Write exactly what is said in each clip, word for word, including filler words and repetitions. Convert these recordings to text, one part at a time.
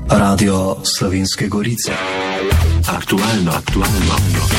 Radio Slovenske Gorice. Aktualno, aktualno,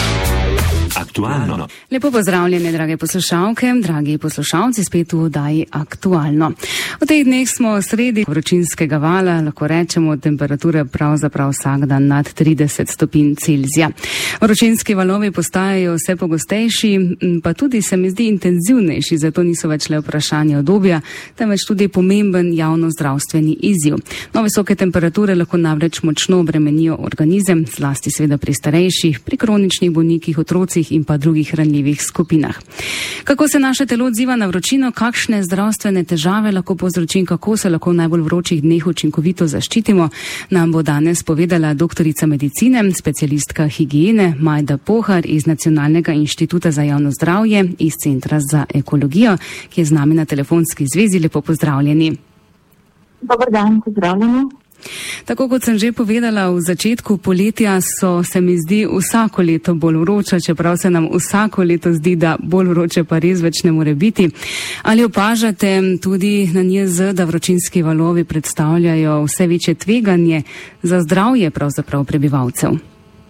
aktualno. Lepo pozdravljene, drage poslušalke, dragi poslušalci, spet v oddaji Aktualno. V teh dneh smo sredi vročinskega vala, lahko rečemo, temperature pravzaprav vsak dan nad trideset stopinj Celzija. Vročinski valovi postajajo vse pogostejši, pa tudi se mi zdi intenzivnejši, zato niso več le vprašanje obdobja, temveč tudi pomemben javnozdravstveni izziv. No, visoke temperature lahko namreč močno obremenijo organizem, zlasti seveda pri starejših, pri kroničnih bolnikih, otrocih in pa drugih ranljivih skupinah. Kako se naše telo odziva na vročino, kakšne zdravstvene težave lahko povzroči in kako se lahko v najbolj vročih dneh učinkovito zaščitimo, nam bo danes povedala doktorica medicine, specialistka higiene Majda Pohar iz Nacionalnega inštituta za javno zdravje iz Centra za ekologijo, ki je z nami na telefonski zvezi. Lepo pozdravljeni. Dobar dan, pozdravljeni. Tako kot sem že povedala, v začetku poletja so, se mi zdi, vsako leto bolj vroča, čeprav se nam vsako leto zdi, da bolj vroče pa res več ne more biti. Ali opažate tudi na N I J Z, da vročinski valovi predstavljajo vse večje tveganje za zdravje pravzaprav prebivalcev?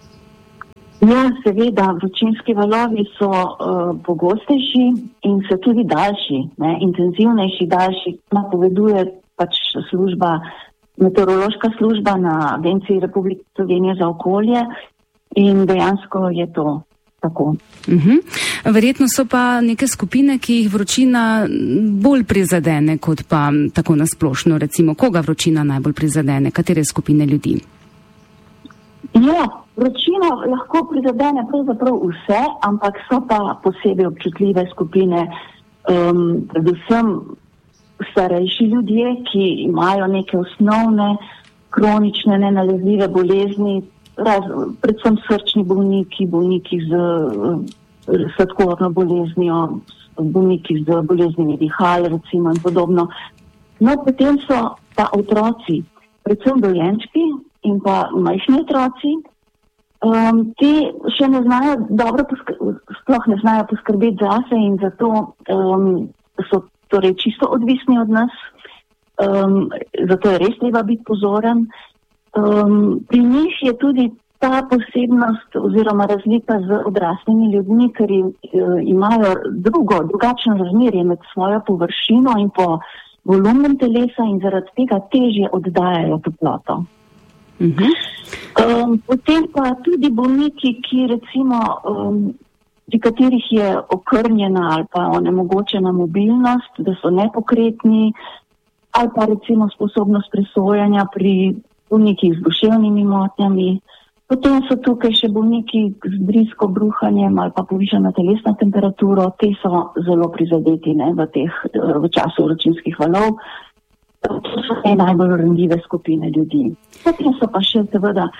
Ja, seveda, vročinski valovi so uh, pogostejši in so tudi daljši, ne, intenzivnejši, daljši, napoveduje pač služba meteorološka služba na Agenciji Republike Slovenije za okolje in dejansko je to tako. Uh-huh. Verjetno so pa neke skupine, ki jih vročina bolj prizadene, kot pa tako nasplošno, recimo, koga vročina najbolj prizadene, katere skupine ljudi? Ja, vročina lahko prizadene pravzaprav vse, ampak so pa posebej občutljive skupine, um, predvsem starejši ljudje, ki imajo neke osnovne kronične nenalezljive bolezni, raz, predvsem srčni bolniki, bolniki z uh, sladkorno boleznijo, bolniki z boleznimi dihal, recimo in podobno. No, potem so pa otroci, predvsem dojenčki in pa majhni otroci, um, ti še ne znajo dobro, poskr- sploh ne znajo poskrbeti zase in zato um, so torej čisto odvisni od nas, um, zato je res treba biti pozoren. Um, pri njih je tudi ta posebnost oziroma razlika z odraslimi ljudmi, ker uh, imajo drugo, drugačno razmerje med svojo površino in po volumnem telesa in zaradi tega težje oddajajo toploto. Uh-huh. Um, potem pa tudi bolniki, ki recimo um, pri katerih je okrnjena ali pa onemogočena mobilnost, da so nepokretni, ali pa recimo sposobnost presojanja pri bolnikih z duševnimi motnjami. Potem so tukaj še bolniki z brizko bruhanjem ali pa povišana telesna temperatura, te so zelo prizadeti, ne, v, teh, v času vročinskih valov. To so najbolj ranljive skupine ljudi. Potem so pa še seveda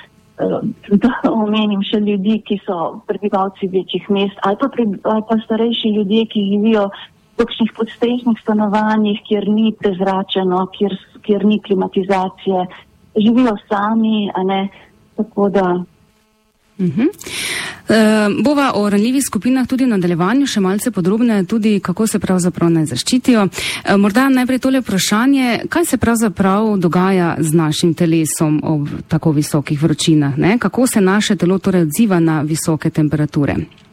da omenim še ljudi, ki so prebivalci večjih mest ali pa, pre, ali pa starejši ljudje, ki živijo v takšnih podstrešnih stanovanjih, kjer ni prezračeno, kjer, kjer ni klimatizacije, živijo sami, a ne, tako da. Uh-huh. Uh, bova o ranljivih skupinah tudi v nadaljevanju še malce podrobne, tudi kako se pravzaprav naj zaščitijo. Uh, morda najprej tole vprašanje, kaj se pravzaprav dogaja z našim telesom ob tako visokih vročinah, ne? Kako se naše telo torej odziva na visoke temperature?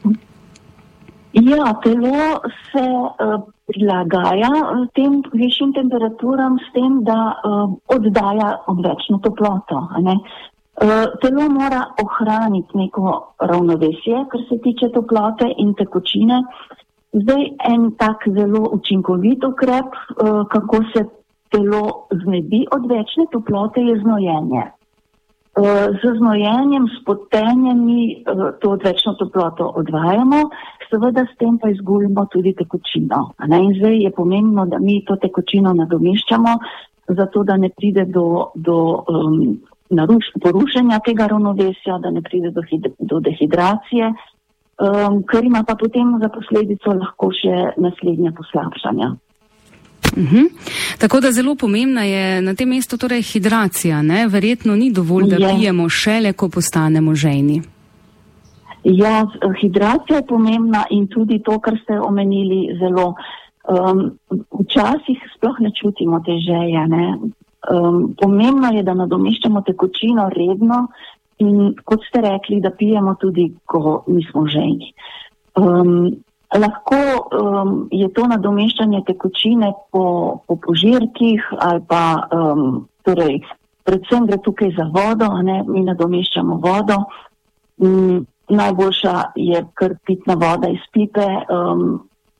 Ja, telo se uh, prilagaja tem višjim temperaturam s tem, da uh, oddaja odvečno toploto, a ne? Uh, telo mora ohraniti neko ravnovesje, kar se tiče toplote in tekočine. Zdaj en tak zelo učinkovit ukrep, uh, kako se telo znebi odvečne toplote, je znojenje. Uh, z znojenjem, s potenjami uh, to odvečno toploto odvajamo, seveda s tem pa izgubimo tudi tekočino. In zdaj je pomembno, da mi to tekočino nadomeščamo, zato da ne pride do, do um, naruš, porušenja tega ravnovesja, da ne pride do, hid, do dehidracije, um, ker ima pa potem za posledico lahko še naslednja poslabšanja. Uh-huh. Tako da zelo pomembna je na tem mestu torej hidracija, ne? Verjetno ni dovolj, da je. pijemo šele, ko postanemo žejni. Ja, hidracija je pomembna in tudi to, kar ste omenili zelo. Um, včasih sploh ne čutimo te žeje, ne? Um, pomembno je, da nadomeščamo tekočino redno in kot ste rekli, da pijemo tudi, ko nismo žejni. Um, lahko um, je to nadomeščanje tekočine po, po požirkih ali pa um, torej, predvsem gre tukaj za vodo, ne? Mi nadomeščamo vodo. Um, najboljša je kar pitna voda iz pipe. Um,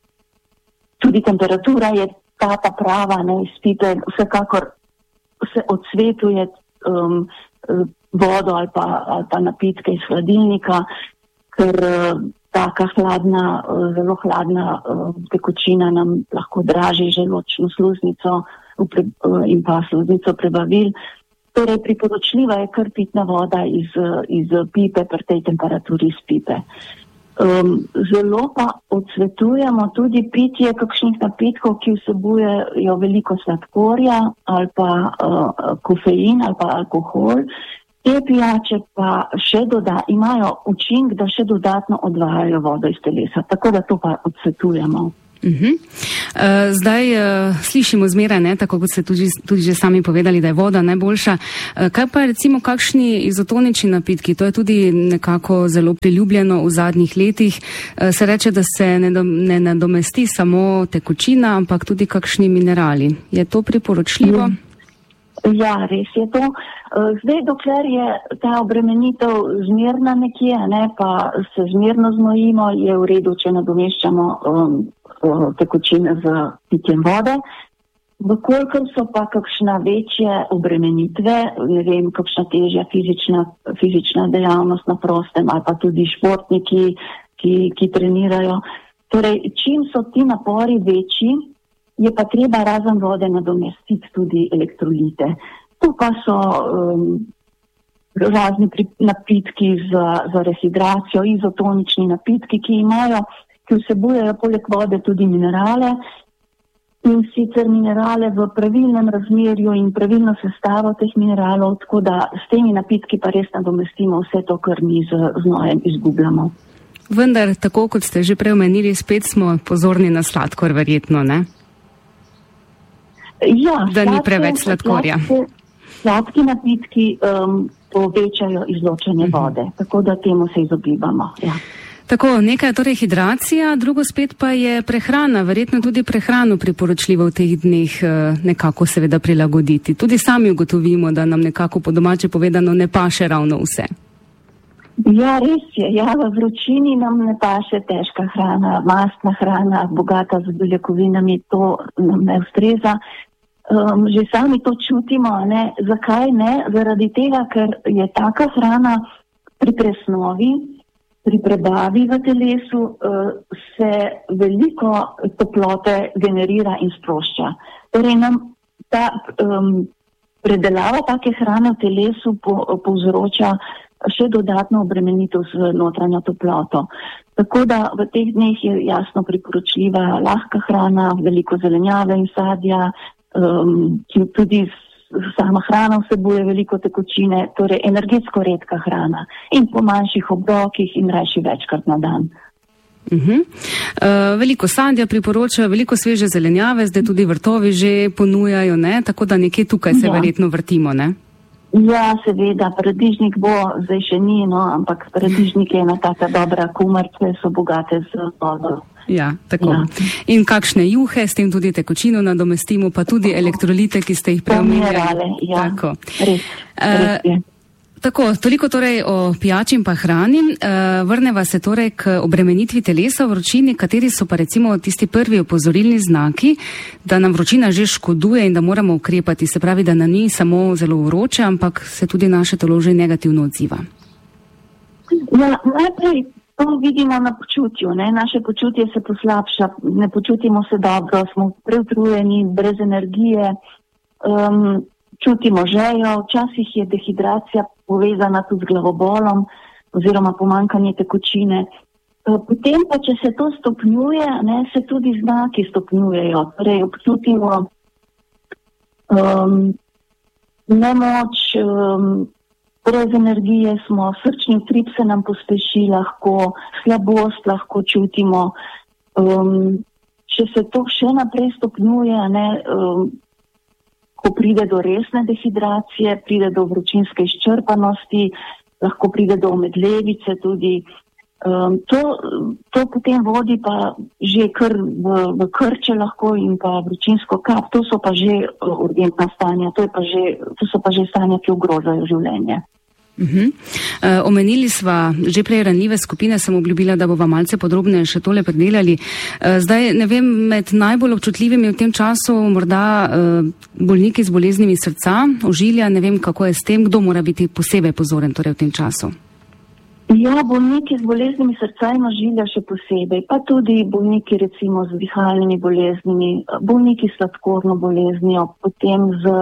tudi temperatura je ta ta prava, ne, iz pipe. Vsekakor se odsvetuje um, vodo ali pa, ali pa napitke iz hladilnika, ker uh, taka hladna, uh, zelo hladna uh, tekočina nam lahko draži želodčno sluznico pre, uh, in pa sluznico prebavil. Torej priporočljiva je kar pitna voda iz, iz pipe, pri tej temperaturi iz pipe. Um, zelo pa odsvetujemo tudi pitje kakšnih napitkov, ki vsebujejo veliko sladkorja ali pa uh, kofein ali pa alkohol. Te pijače pa še doda, imajo učink, da še dodatno odvajajo vodo iz telesa, tako da to pa odsvetujemo. Uh-huh. Uh, zdaj uh, slišimo zmeraj, ne, tako kot ste tudi, tudi že sami povedali, da je voda najboljša. Uh, kaj pa recimo kakšni izotonični napitki? To je tudi nekako zelo priljubljeno v zadnjih letih. Uh, se reče, da se ne, do, ne nadomesti samo tekočina, ampak tudi kakšni minerali. Je to priporočljivo? Mm. Ja, res je to. Zdaj, dokler je ta obremenitev zmerna nekje, ne, pa se zmerno znojimo, je v redu, če nadomeščamo um, tekočine z pitjem vode. Vkolikor so pa kakšna večje obremenitve, ne vem, kakšna težja fizična, fizična dejavnost na prostem ali pa tudi športniki, ki, ki trenirajo. Torej, čim so ti napori večji, je pa treba razen vode nadomestiti tudi elektrolite. To pa so um, razni pri, napitki za, za rehidracijo, izotonični napitki, ki imajo, ki vsebujejo poleg vode tudi minerale in sicer minerale v pravilnem razmerju in pravilno sestavo teh mineralov, tako da s temi napitki pa res nadomestimo vse to, kar mi z znojem izgubljamo. Vendar, tako kot ste že prej omenili, spet smo pozorni na sladkor, verjetno, ne? Ja, da ni preveč sladkorja. Sladki napitki um, povečajo izločanje uh-huh. vode, tako da temu se izogibamo. Ja. Tako, nekaj je torej hidracija, drugo spet pa je prehrana. Verjetno tudi prehrano priporočljivo v teh dneh nekako seveda prilagoditi. Tudi sami ugotovimo, da nam nekako po domače povedano ne paše ravno vse. Ja, res je. Ja, v vročini nam ne paše težka hrana, mastna hrana, bogata z beljakovinami, to nam ne ustreza. Um, že sami to čutimo, ne? Zakaj ne? Zaradi tega, ker je taka hrana pri presnovi, pri prebavi v telesu, uh, se veliko toplote generira in sprošča. Torej nam ta um, predelava take hrane v telesu po, povzroča še dodatno obremenitev z notranjo toploto. Tako da v teh dneh je jasno priporočljiva lahka hrana, veliko zelenjave in sadja, um, ki tudi sama hrana vsebuje veliko tekočine, torej energetsko redka hrana in po manjših obrokih in rajši večkrat na dan. Uh-huh. Uh, veliko sadja priporočajo, veliko sveže zelenjave, zdaj tudi vrtovi že ponujajo, ne? Tako da nekje tukaj se ja. verjetno vrtimo, ne? Ja, seveda, paradižnik bo, zdaj še ni, no, ampak paradižnik je ena taka dobra kumarce, so bogate z vodo. Ja, tako. Ja. In kakšne juhe, s tem tudi tekočino nadomestimo, pa tudi elektrolite, ki ste jih preomenjali. Ja, tako. Res, res je. Uh, Tako, toliko torej o pijači in pa hrani. Uh, vrneva se torej k obremenitvi telesa v vročini, kateri so pa recimo tisti prvi opozorilni znaki, da nam vročina že škoduje in da moramo ukrepati. Se pravi, da nam ni samo zelo vroče, ampak se tudi naše telo že negativno odziva. Ja, najprej to vidimo na počutju. Ne? Naše počutje se poslabša, ne počutimo se dobro, smo preutrujeni, brez energije, um, čutimo žejo, včasih je dehidracija povezana tudi z glavobolom oziroma pomanjkanje tekočine. Potem pa, če se to stopnjuje, ne, se tudi znaki stopnjujejo. Torej, občutimo um, nemoč, um, brez energije smo, srčni utrip se nam pospeši lahko, slabost lahko čutimo. Um, če se to še naprej stopnjuje, ne, um, lahko pride do resne dehidracije, pride do vročinske izčrpanosti, lahko pride do omedlevice tudi. Um, to, to potem vodi pa že kar v, v krče lahko in pa vročinsko kap. To so pa že urgentna stanja, to, je pa že, to so pa že stanja, ki ogrožajo življenje. Uh-huh. Uh, omenili sva že prej ranljive skupine, sem obljubila, da bova malce podrobneje še tole predelali. Uh, zdaj, ne vem, med najbolj občutljivimi v tem času morda uh, bolniki z boleznimi srca, ožilja, ne vem, kako je s tem, kdo mora biti posebej pozoren torej v tem času. Ja, bolniki z boleznimi srca in ožilja še posebej, pa tudi bolniki recimo z dihalnimi boleznimi, bolniki s sladkorno boleznijo, potem z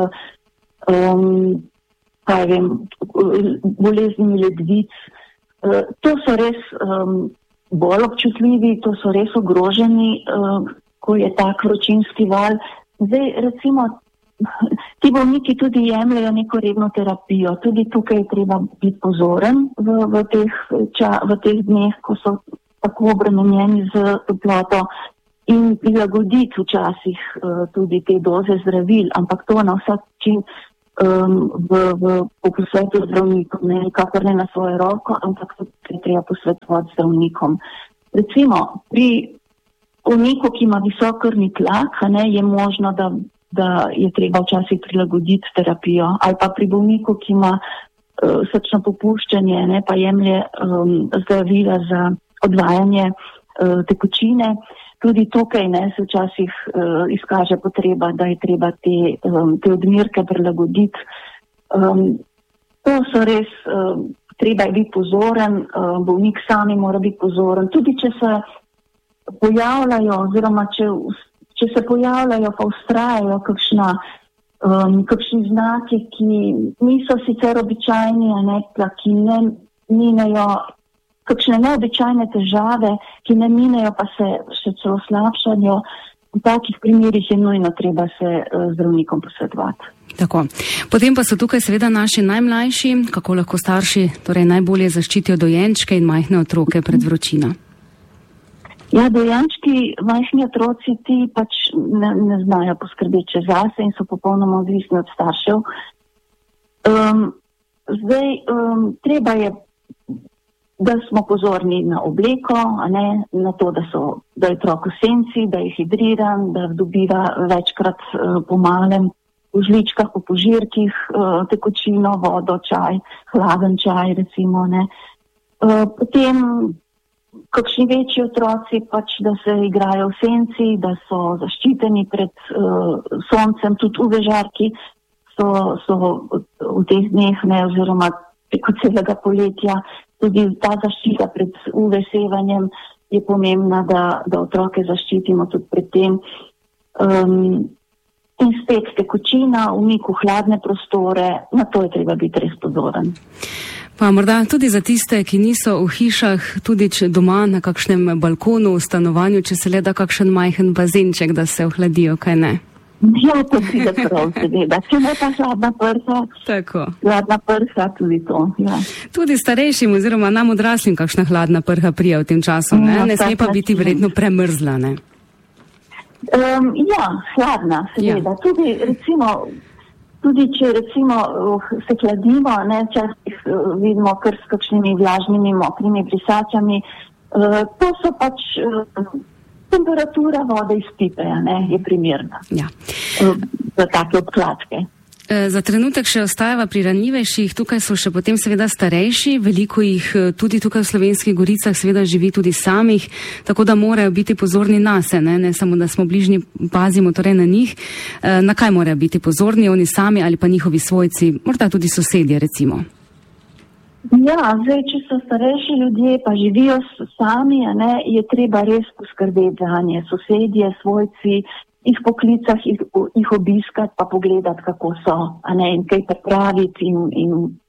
um, kaj vem, boleznimi ledvic. Uh, to so res um, bolj občutljivi, to so res ogroženi, uh, ko je tak vročinski val. Zdaj, recimo, ti bolniki tudi jemljajo neko redno terapijo. Tudi tukaj je treba biti pozoren v, v, teh, ča, v teh dneh, ko so tako obremenjeni z toploto in prilagoditi včasih uh, tudi te doze zdravil, ampak to na vsak način Um, v, v, v posvetu zdravnikom, ne nikakor ne na svojo roko, ampak to je treba posvetovati zdravnikom. Recimo, pri bolniku, ki ima visok krvni tlak, ne, je možno, da, da je treba včasih prilagoditi terapijo, ali pa pri bolniku, ki ima uh, srčno popuščanje, ne, pa jemlje um, zdravila za odvajanje uh, tekočine. Tudi tukaj ne, se včasih uh, izkaže potreba, da je treba te, um, te odmerke prilagoditi. Um, to so res, um, treba je biti pozoren, um, bolnik sami mora biti pozoren. Tudi če se pojavljajo, oziroma če, če se pojavljajo, pa ustrajajo kakšna, um, kakšni znaki, ki niso sicer običajni, a ne, ki ne minejo, kakšne neobičajne težave, ki ne minejo, pa se še celo slabšanjo. V takih primerih je nujno treba se uh, zdravnikom posvetovati. Tako. Potem pa so tukaj seveda naši najmlajši, kako lahko starši torej najbolje zaščitijo dojenčke in majhne otroke pred vročino. Ja, dojenčki, majhni otroci, ti pač ne, ne znajo poskrbeti če zase in so popolnoma odvisni od staršev. Um, zdaj, um, treba je da smo pozorni na obleko, a ne, na to, da, so, da je otrok v senci, da je hidriran, da dobiva večkrat uh, po malem v žličkah, po požirkih, uh, tekočino, vodo, čaj, hladen čaj recimo. Ne. Uh, potem kakšni večji otroci pač, da se igrajo v senci, da so zaščiteni pred uh, soncem, tudi U V žarki so, so v teh dneh, ne, oziroma preko celega poletja. Tudi ta zaščita pred U V sevanjem je pomembna, da, da otroke zaščitimo tudi pred tem. Um, in spet tekočina, umik v hladne prostore, na to je treba biti res pozoren. Pa morda tudi za tiste, ki niso v hišah, tudi če doma na kakšnem balkonu, v stanovanju, če se le da kakšen majhen bazenček, da se ohladijo, kaj ne? Ja, to pride prav, seveda. Če ne pa hladna prha, Tako. hladna prha tudi to. Ja. Tudi starejšim oziroma nam odraslim kakšna hladna prha prija v tem času, ne, No, ne sme pa biti vredno premrzla, ne? Um, ja, hladna, seveda. Ja. Tudi, recimo, tudi če recimo uh, se hladimo, ne, včasih uh, vidimo kar s kakšnimi vlažnimi, mokrimi brisačami, uh, to so pač uh, temperatura vode iz pipe, ne, je primerna. Ja. Uh, za take obkladke. Za trenutek še ostajava pri ranljivejših, tukaj so še potem seveda starejši, veliko jih tudi tukaj v Slovenskih Goricah seveda živi tudi samih, tako da morajo biti pozorni nase, ne, ne samo da smo bližnji, pazimo torej na njih. Na kaj morajo biti pozorni oni sami ali pa njihovi svojci, morda tudi sosedje recimo? Ja, zdaj, če so starejši ljudje, pa živijo sami, ne, je treba res poskrbeti za nje, sosedje, svojci, jih poklicah, jih, jih obiskati, pa pogledati, kako so, a ne, in kaj pripraviti in, in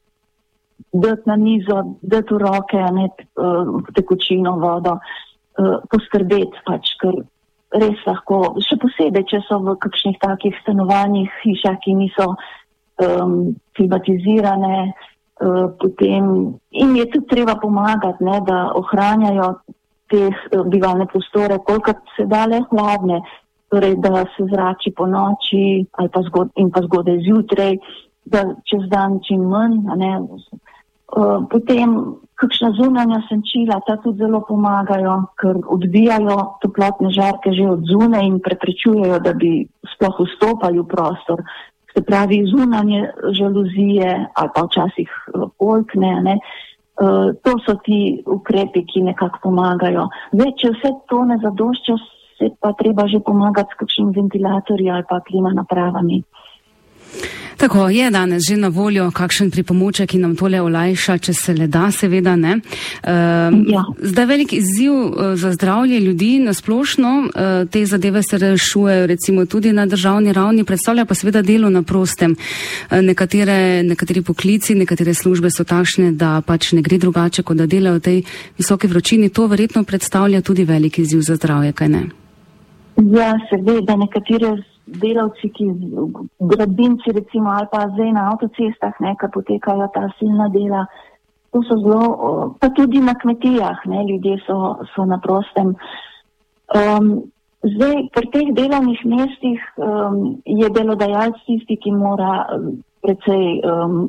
dati na mizo, dati v roke, a ne, tekočino, vodo, poskrbeti pač, ker res lahko, še posebej, če so v kakšnih takih stanovanjih, hišah, ki niso um, klimatizirane, uh, potem in je tudi treba pomagati, ne, da ohranjajo te uh, bivalne prostore, kolikor se da le hladne. torej da se zrači po noči ali pa zgod, in pa zgodaj zjutraj, da čez dan čim manj, a ne. Uh, potem kakšna zunanja senčila, ta tudi zelo pomagajo, ker odbijajo toplotne žarke že od zunaj in preprečujejo, da bi sploh vstopali v prostor. Se pravi, zunanje žaluzije ali pa včasih polkne, ne. Uh, to so ti ukrepi, ki nekako pomagajo. Zdaj, če vse to ne zadošča, se pa treba že pomagati s kakšnim ventilatorjem ali pa klima napravami. Tako, je danes že na voljo kakšen pripomoček, ki nam tole olajša, če se le da, seveda, ne. Uh, ja. Zdaj velik izziv uh, za zdravje ljudi na splošno, uh, te zadeve se rešujejo recimo tudi na državni ravni, predstavlja pa seveda delo na prostem. Uh, nekatere, nekateri poklici, nekatere službe so takšne, da pač ne gre drugače, kot da delajo v tej visoki vročini. To verjetno predstavlja tudi velik izziv za zdravje, kaj ne? Ja, se ve, da nekatere delavci, ki gradbinci recimo ali pa zdaj na avtocestah, ne, ki potekajo ta silna dela, to so zelo, pa tudi na kmetijah, ne, ljudje so, so na prostem. Um, zdaj, pri teh delovnih mestih um, je delodajalec tisti, ki mora precej um,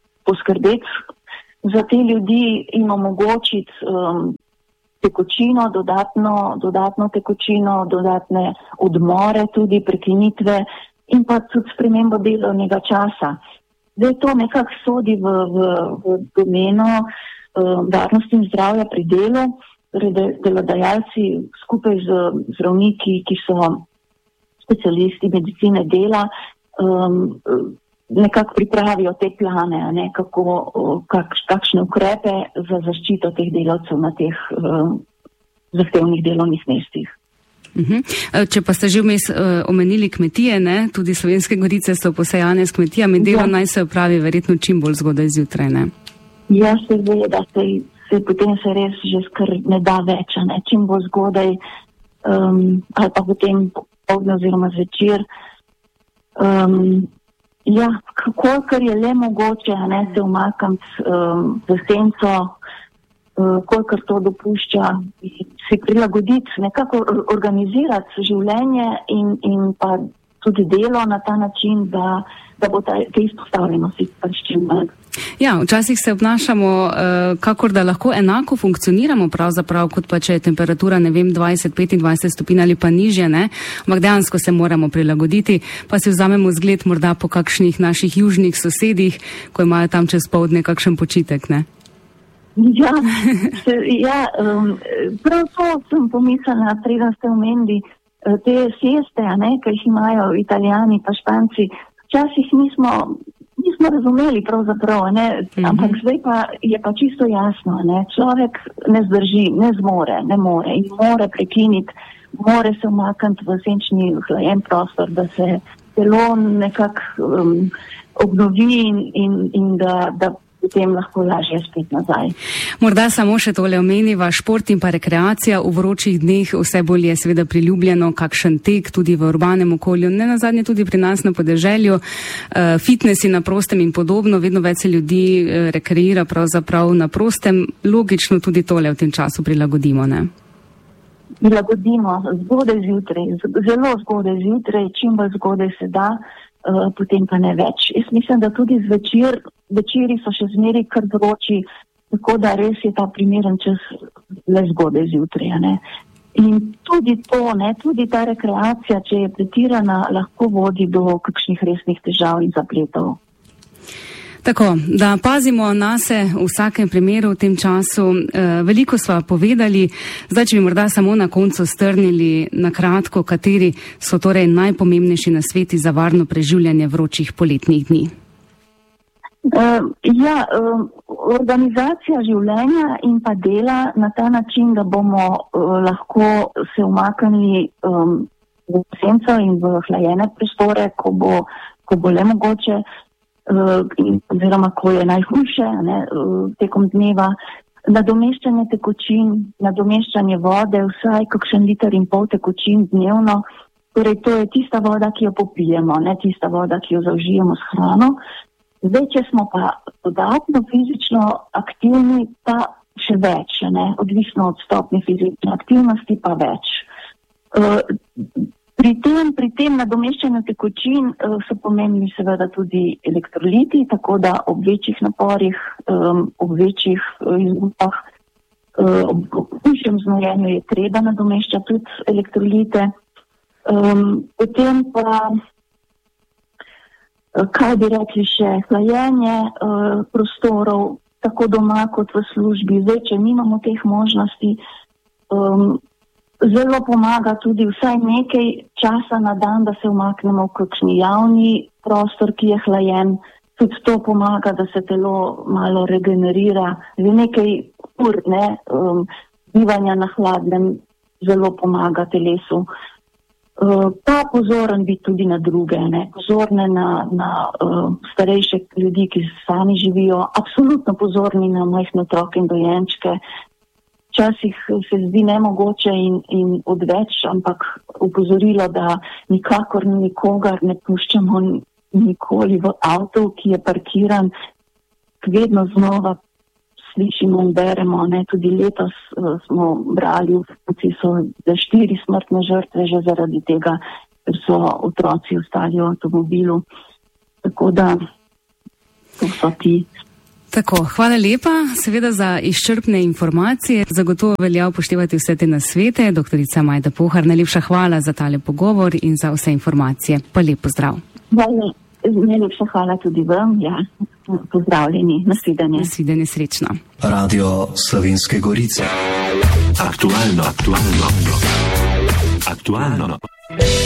poskrbeti za te ljudi in omogočiti um, tekočino, dodatno, dodatno tekočino, dodatne odmore, tudi prekinitve in pa tudi spremembo delovnega časa. Zdaj to nekako sodi v, v, v domeno uh, varnosti in zdravja pri delu, torej de, delodajalci skupaj z zdravniki, ki so specialisti medicine dela, um, nekako pripravijo te plane, ne, kako, kak, kakšne ukrepe za zaščito teh delavcev na teh uh, zahtevnih delovnih mestih. Uh-huh. Če pa ste že vmes uh, omenili kmetije, ne, tudi Slovenske Gorice so posejane s kmetijami, delo ja. Naj se opravi verjetno čim bolj zgodaj zjutraj, ne? Ja, se ve, da se, se potem se res že skar ne da več, ne, čim bolj zgodaj, um, ali pa potem popoldne oziroma zvečer. Um, Ja, kolikor je le mogoče, ne, se umakniti um, v senco, uh, kolikor to dopušča, si prilagoditi, nekako organizirati življenje in, in pa tudi delo na ta način, da, da bo ta, te izpostavljenosti pač čim manj. Ja, včasih se obnašamo, uh, kakor da lahko enako funkcioniramo pravzaprav, kot pa če je temperatura, ne vem, dvajset, petindvajset stopinj ali pa nižje, ne, ampak dejansko se moramo prilagoditi, pa si vzamemo zgled morda po kakšnih naših južnih sosedih, ko imajo tam čez poldne kakšen počitek, ne. Ja, se, ja um, prav to sem pomislila, preden ste omenili te sieste, ne, ki jih imajo Italijani pa Španci. Včasih nismo nismo razumeli pravzaprav, ne, mm-hmm. ampak zdaj pa je pa čisto jasno, ne, človek ne zdrži, ne zmore, ne more in more prekiniti, more se umakniti v senčni hlajen prostor, da se telo nekako um, obnovi in, in, in da, da potem lahko lažje spet nazaj. Morda samo še tole omeniva, šport in pa rekreacija v vročih dneh vse bolj je seveda priljubljeno, kakšen tek tudi v urbanem okolju, ne nazadnje tudi pri nas na podeželju, uh, fitnesi na prostem in podobno, vedno več se ljudi uh, rekreira pravzaprav na prostem, logično tudi tole v tem času prilagodimo, ne? Prilagodimo zgodaj zjutraj, zelo zgodaj zjutraj, čim bolj zgodaj se da, uh, potem pa ne več. Jaz mislim, da tudi zvečer, večeri so še zmeri kar vroči, tako da res je ta primeren čas le zgodaj zjutraj, ne. In tudi to, ne, tudi ta rekreacija, če je pretirana, lahko vodi do kakšnih resnih težav in zapletov. Tako, da pazimo nase v vsakem primeru v tem času. E, veliko sva povedali, zdaj, če bi morda samo na koncu strnili na kratko, kateri so torej najpomembnejši nasveti za varno preživljanje vročih poletnih dni. Uh, ja, uh, organizacija življenja in pa dela na ta način, da bomo uh, lahko se umaknili um, v senco in v hlajene prostore, ko bo, ko bo le mogoče, uh, in, oziroma ko je najhujše, ne, uh, tekom dneva, nadomeščanje tekočin, nadomeščanje vode, vsaj kakšen liter in pol tekočin dnevno, torej to je tista voda, ki jo popijemo, ne tista voda, ki jo zaužijemo s hrano. Zdaj, če smo pa dodatno fizično aktivni, pa še več, ne? Odvisno od stopnje fizične aktivnosti, pa več. Uh, Pri tem, pri tem nadomeščanju tekočin uh, so pomembni seveda tudi elektroliti, tako da ob večjih naporih, um, ob večjih uh, izgubah, uh, ob višjem znojenju je treba nadomeščati tudi elektrolite. Um, potem pa, uh, kaj bi rekli še, hlajenje uh, prostorov, tako doma kot v službi. Zdaj, če nimamo teh možnosti, um, zelo pomaga tudi vsaj nekaj časa na dan, da se umaknemo v kakšni javni prostor, ki je hlajen. Tudi to pomaga, da se telo malo regenerira. Že nekaj ur, ne, um, bivanja na hladnem zelo pomaga telesu. Uh, pa pozoren biti tudi na druge, ne, pozorne na, na uh, starejše ljudi, ki sami živijo, absolutno pozorni na majhne otroke in dojenčke. Včasih se zdi nemogoče in, in odveč, ampak upozorilo, da nikakor nikogar ne puščamo nikoli v avtu, ki je parkiran. Vedno znova slišimo in beremo, ne, tudi letos uh, smo brali v procesu za štiri smrtne žrtve že zaradi tega, ker so otroci ostali v avtomobilu. Tako da to so ti. Tako, hvala lepa, seveda za izčrpne informacije. Zagotovo velja upoštevati vse te nasvete. Doktorica Majda Pohar, najlepša hvala za tale pogovor in za vse informacije. Pa lep pozdrav. Najlepša hvala tudi vam. Ja, pozdravljeni. Nasvidenje. Nasvidenje, srečno. Radio Slovenske Gorice. Aktualno, aktualno, aktualno.